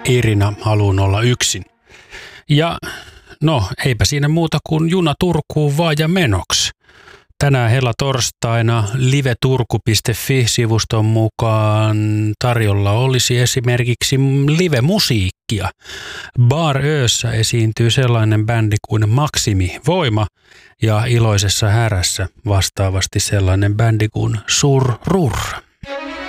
Irina haluun olla yksin. Ja no, eipä siinä muuta kuin juna Turkuun vaan ja menoksi. Tänään helatorstaina liveturku.fi-sivuston mukaan tarjolla olisi esimerkiksi live-musiikkia. Bar Öössä esiintyy sellainen bändi kuin Maksimi Voima ja Iloisessa härässä vastaavasti sellainen bändi kuin Surrur.